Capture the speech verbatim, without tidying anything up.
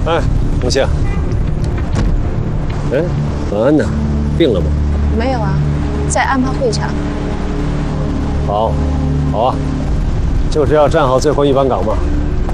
哎，红杏。哎，文安呢？病了吗？ 没有啊，在案发会场。 好，好啊，就是要站好最后一班岗嘛。